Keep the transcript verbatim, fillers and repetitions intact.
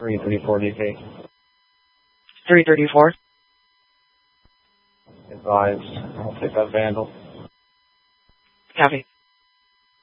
three thirty-four D K. three thirty-four. Advise. I'll take that Vandal. Copy.